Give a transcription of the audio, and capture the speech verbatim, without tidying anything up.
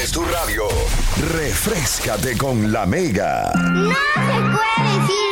prendes tu radio, refréscate con La Mega. No se puede decir